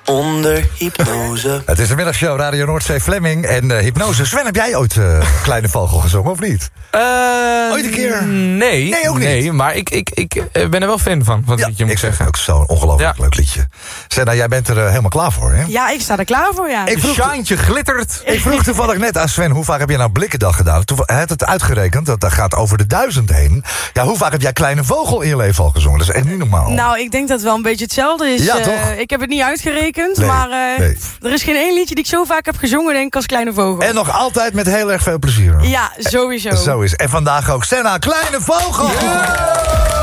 onder hypnose. Het is de middagshow Radio Noordzee Fleming en hypnose. Sven, heb jij ooit Kleine Vogel gezongen, of niet? Ooit een keer? Nee, ook niet. Nee, maar ik ben er wel fan van het liedje, moet ik zeggen. Ook zo'n ongelooflijk leuk liedje. Senna, jij bent er helemaal klaar voor, hè? Ja, ik sta er klaar voor, ja. Sjaantje glittert. Ik vroeg toevallig net aan Sven, hoe vaak heb je nou Blikkendag gedaan? Hij had het uitgerekend, dat gaat over de 1000 heen. Ja, hoe vaak heb jij Kleine Vogel in je leven al gezongen? Dat is echt niet normaal. Nou, ik denk dat het wel een beetje hetzelfde is. Ja, toch? Ik heb het niet uitgerekend, Nee, maar nee. er is geen één liedje die ik zo vaak heb gezongen, denk ik, als Kleine Vogel. En nog altijd met heel erg veel plezier. Ja, sowieso. Zo is. En vandaag ook Senna, Kleine Vogel! Yeah!